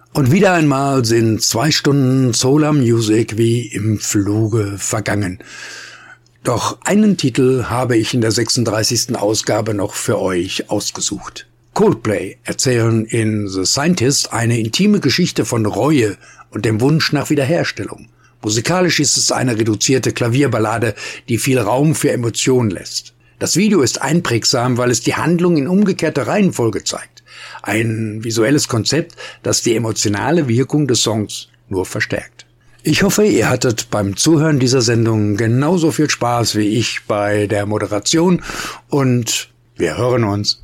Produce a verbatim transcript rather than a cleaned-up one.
Und wieder einmal sind zwei Stunden Solar Music wie im Fluge vergangen. Doch einen Titel habe ich in der sechsunddreißigsten Ausgabe noch für euch ausgesucht. Coldplay erzählen in The Scientist eine intime Geschichte von Reue und dem Wunsch nach Wiederherstellung. Musikalisch ist es eine reduzierte Klavierballade, die viel Raum für Emotionen lässt. Das Video ist einprägsam, weil es die Handlung in umgekehrter Reihenfolge zeigt. Ein visuelles Konzept, das die emotionale Wirkung des Songs nur verstärkt. Ich hoffe, ihr hattet beim Zuhören dieser Sendung genauso viel Spaß wie ich bei der Moderation und wir hören uns